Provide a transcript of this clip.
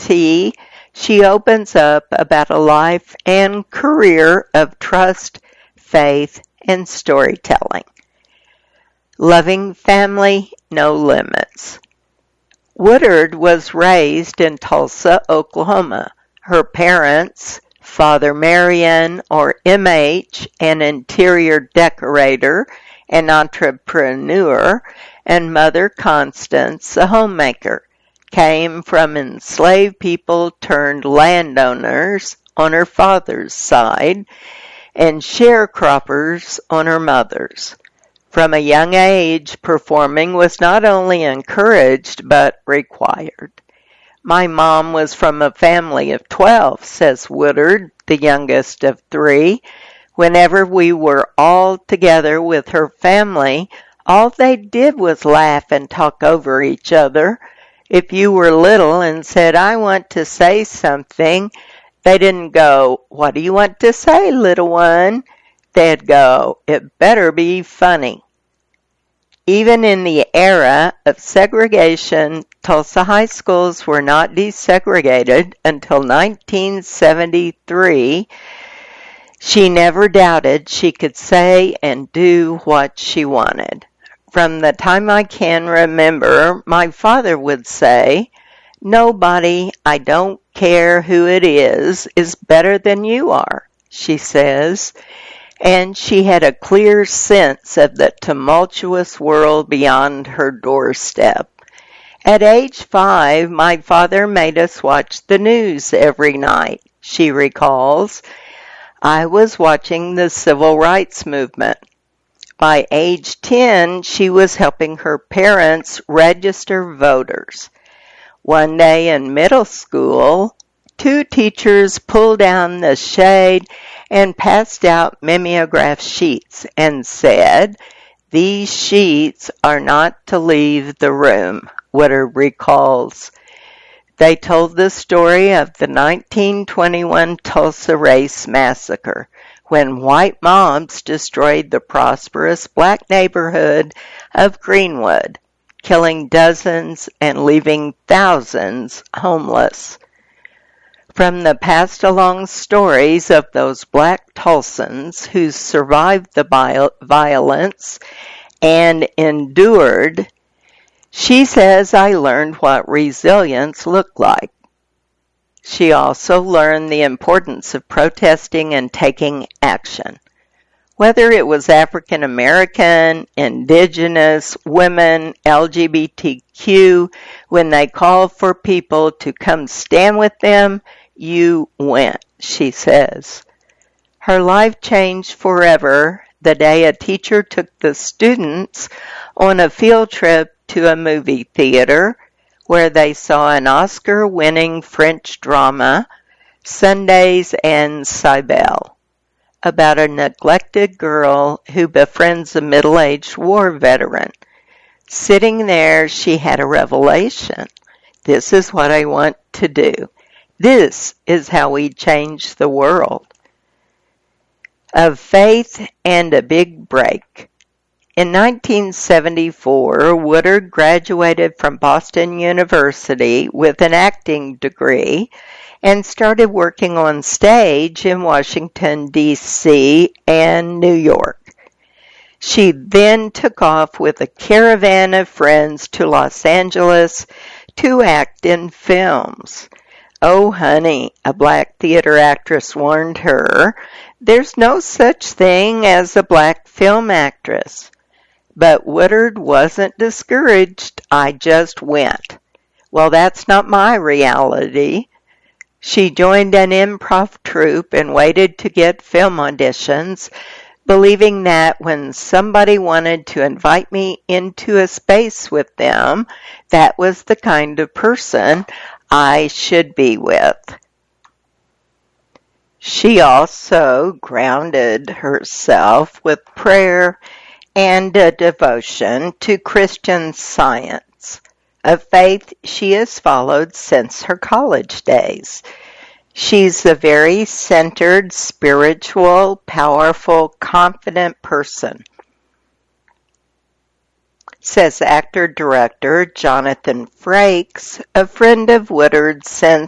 Tea, she opens up about a life and career of trust, faith, and storytelling. Loving family, no limits. Woodard was raised in Tulsa, Oklahoma. Her parents, Father Marion, or MH, an interior decorator and entrepreneur, and Mother Constance, a homemaker, came from enslaved people turned landowners on her father's side and sharecroppers on her mother's. From a young age, performing was not only encouraged but required. My mom was from a family of 12, says Woodard, the youngest of 3. Whenever we were all together with her family, all they did was laugh and talk over each other. If you were little and said, "I want to say something," they didn't go, "What do you want to say, little one?" They'd go, "It better be funny." Even in the era of segregation, Tulsa high schools were not desegregated until 1973. She never doubted she could say and do what she wanted. From the time I can remember, my father would say, "Nobody, I don't care who it is better than you are," she says. And she had a clear sense of the tumultuous world beyond her doorstep. At age 5, my father made us watch the news every night, she recalls. I was watching the civil rights movement. By age 10, she was helping her parents register voters. One day in middle school, 2 teachers pulled down the shade and passed out mimeograph sheets and said, "These sheets are not to leave the room," Woodard recalls. They told the story of the 1921 Tulsa Race Massacre, when white mobs destroyed the prosperous black neighborhood of Greenwood, killing dozens and leaving thousands homeless. From the passed-along stories of those black Tulsans who survived the violence and endured, she says, I learned what resilience looked like. She also learned the importance of protesting and taking action. Whether it was African American, Indigenous, women, LGBTQ, when they called for people to come stand with them, you went, she says. Her life changed forever the day a teacher took the students on a field trip to a movie theater where they saw an Oscar-winning French drama, Sundays and Cybele, about a neglected girl who befriends a middle-aged war veteran. Sitting there, she had a revelation. This is what I want to do. This is how we change the world. Of faith and a big break. In 1974, Woodard graduated from Boston University with an acting degree and started working on stage in Washington, D.C. and New York. She then took off with a caravan of friends to Los Angeles to act in films. "Oh, honey," a black theater actress warned her, "there's no such thing as a black film actress." But Woodard wasn't discouraged. "I just went." Well, that's not my reality. She joined an improv troupe and waited to get film auditions, believing that when somebody wanted to invite me into a space with them, that was the kind of person I should be with. She also grounded herself with prayer and a devotion to Christian Science, a faith she has followed since her college days. She's a very centered, spiritual, powerful, confident person, says actor-director Jonathan Frakes, a friend of Woodard's since